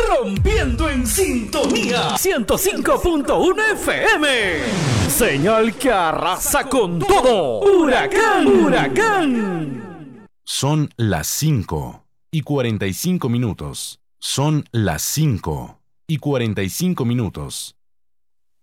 rompiendo en sintonía 105.1 FM. Señal que arrasa con todo. Huracán, huracán. Son las 5:45 minutos. Son las 5:45 minutos.